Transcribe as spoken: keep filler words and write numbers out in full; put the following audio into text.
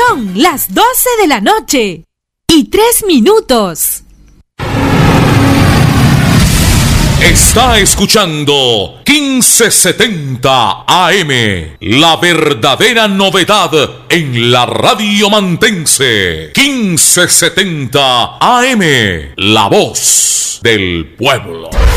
Son las doce de la noche y tres minutos. Está escuchando quince setenta A M, la verdadera novedad en la radio mantense. quince setenta A M, la voz del pueblo.